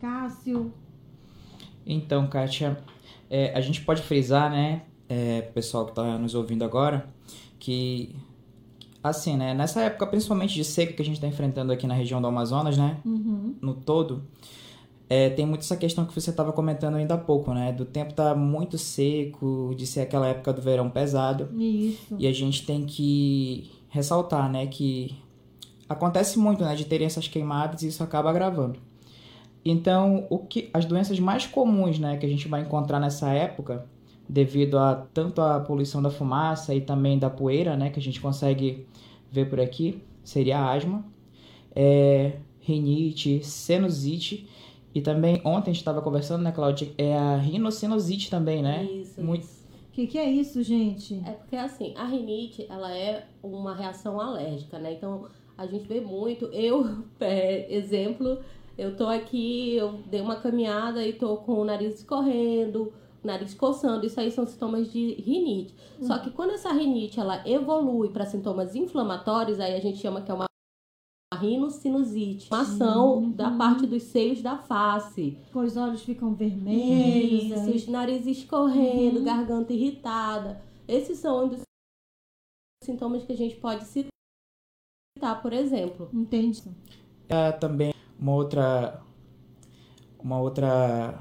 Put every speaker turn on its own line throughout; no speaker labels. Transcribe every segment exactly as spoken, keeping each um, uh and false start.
Cássio?
Então, Kátia, é, a gente pode frisar, né, é, pessoal que está nos ouvindo agora, que, assim, né, nessa época, principalmente de seca que a gente está enfrentando aqui na região do Amazonas, né,
Uhum.
no todo, é, tem muito essa questão que você estava comentando ainda há pouco, né, do tempo estar tá muito seco, de ser aquela época do verão pesado.
Isso.
E a gente tem que ressaltar, né, que acontece muito, né, de terem essas queimadas e isso acaba agravando. Então, o que, as doenças mais comuns, né, que a gente vai encontrar nessa época, devido a tanto a poluição da fumaça e também da poeira, né, que a gente consegue ver por aqui, seria a asma, é, rinite, sinusite e também ontem a gente estava conversando, né, Cláudia, é a rinocinusite também, né?
Isso,
muito...
isso.
O que, que é isso, gente?
É porque, assim, a rinite, ela é uma reação alérgica, né? Então, a gente vê muito. Eu, é, exemplo, eu tô aqui, eu dei uma caminhada e tô com o nariz escorrendo, o nariz coçando. Isso aí são sintomas de rinite. Hum. Só que quando essa rinite, ela evolui para sintomas inflamatórios, aí a gente chama que é uma rinocinusite, uma ação uhum. da parte dos seios da face.
Os olhos ficam vermelhos.
Isso, os narizes escorrendo, uhum. garganta irritada. Esses são um dos sintomas que a gente pode citar, por exemplo.
Entendi.
É, também uma outra, uma outra,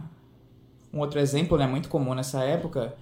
um outro exemplo, né, muito comum nessa época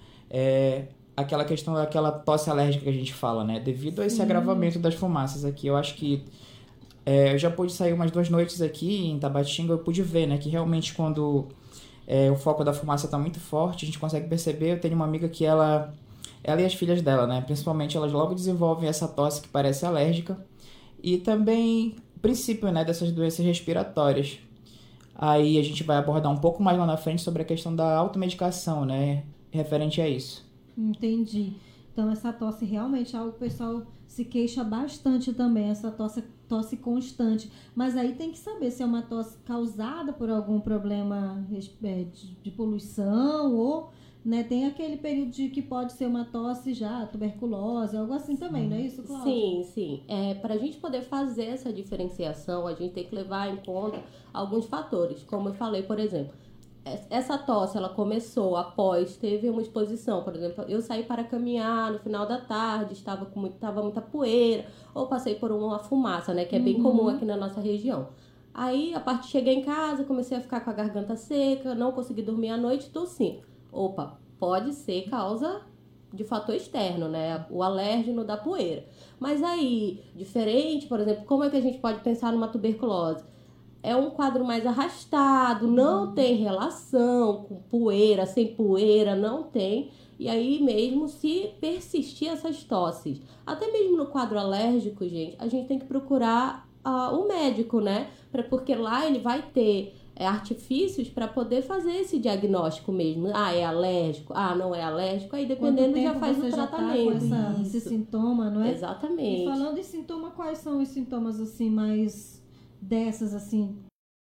é aquela questão daquela tosse alérgica que a gente fala, né? Devido a esse Sim. agravamento das fumaças aqui, eu acho que É, eu já pude sair umas duas noites aqui em Tabatinga, eu pude ver, né, que realmente quando é, o foco da fumaça está muito forte, a gente consegue perceber. Eu tenho uma amiga que ela, ela e as filhas dela, né, principalmente, elas logo desenvolvem essa tosse que parece alérgica e também o princípio, né, dessas doenças respiratórias. Aí a gente vai abordar um pouco mais lá na frente sobre a questão da automedicação, né, referente a isso.
Entendi. Então essa tosse realmente é algo que o pessoal se queixa bastante também, essa tosse, tosse constante. Mas aí tem que saber se é uma tosse causada por algum problema de, de poluição ou, né, tem aquele período de que pode ser uma tosse já, tuberculose, algo assim também, não é isso, Cláudia?
Sim, sim. É, para a gente poder fazer essa diferenciação, a gente tem que levar em conta alguns fatores. Como eu falei, por exemplo, essa tosse, ela começou após, teve uma exposição, por exemplo, eu saí para caminhar no final da tarde, estava com muito, estava muita poeira, ou passei por uma fumaça, né, que é bem uhum. comum aqui na nossa região. Aí, a partir cheguei em casa, comecei a ficar com a garganta seca, não consegui dormir à noite, tossindo. Opa, pode ser causa de fator externo, né, o alérgeno da poeira. Mas aí, diferente, por exemplo, como é que a gente pode pensar numa tuberculose? É um quadro mais arrastado, não uhum. tem relação com poeira, sem poeira, não tem. E aí mesmo, se persistir essas tosses, até mesmo no quadro alérgico, gente, a gente tem que procurar uh, o médico, né? Pra, porque lá ele vai ter é, artifícios para poder fazer esse diagnóstico mesmo. Ah, é alérgico? Ah, não é alérgico? Aí dependendo já faz o tratamento.
Já tá com essa, esse sintoma, não é?
Exatamente.
E falando em sintoma, quais são os sintomas assim mais... dessas, assim,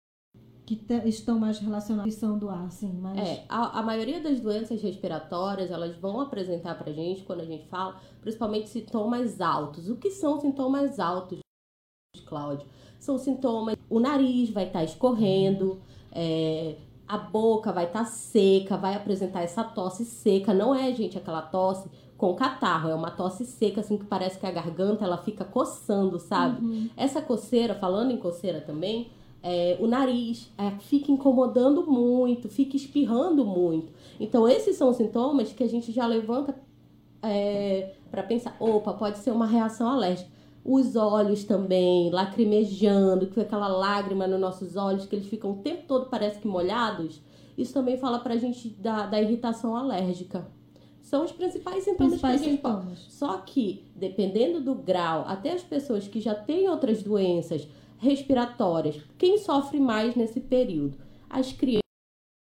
que te, estão mais relacionadas à poluição do ar, assim, mais...
É, a, a maioria das doenças respiratórias, elas vão apresentar pra gente, quando a gente fala, principalmente sintomas altos. O que são sintomas altos, Cláudio? São sintomas... O nariz vai estar tá escorrendo, é, a boca vai estar tá seca, vai apresentar essa tosse seca. Não é, gente, aquela tosse com catarro, é uma tosse seca, assim, que parece que a garganta, ela fica coçando, sabe? Uhum. Essa coceira, falando em coceira também, é, o nariz é, fica incomodando muito, fica espirrando muito. Então, esses são sintomas que a gente já levanta é, para pensar, opa, pode ser uma reação alérgica. Os olhos também, lacrimejando, que aquela lágrima nos nossos olhos, que eles ficam o tempo todo, parece que molhados. Isso também fala pra gente da, da irritação alérgica. São os principais sintomas
principais
que a gente
sintomas.
pode. Só que, dependendo do grau, até as pessoas que já têm outras doenças respiratórias, quem sofre mais nesse período? As crianças